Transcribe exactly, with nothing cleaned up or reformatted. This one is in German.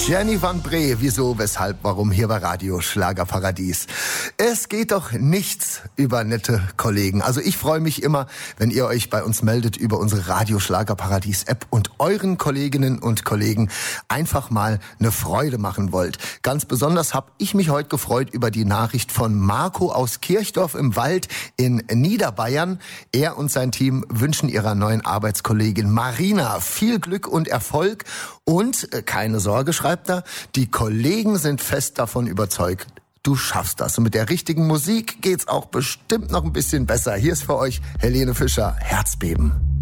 Jenny van Bree, wieso, weshalb, warum hier bei Radio Schlagerparadies. Es geht doch nichts über nette Kollegen. Also ich freue mich immer, wenn ihr euch bei uns meldet über unsere Radio Schlagerparadies App und euren Kolleginnen und Kollegen einfach mal eine Freude machen wollt. Ganz besonders habe ich mich heute gefreut über die Nachricht von Marco aus Kirchdorf im Wald in Niederbayern. Er und sein Team wünschen ihrer neuen Arbeitskollegin Marina viel Glück und Erfolg und äh, keine Sorge, schreibt er, die Kollegen sind fest davon überzeugt, du schaffst das. Und mit der richtigen Musik geht's auch bestimmt noch ein bisschen besser. Hier ist für euch Helene Fischer, Herzbeben.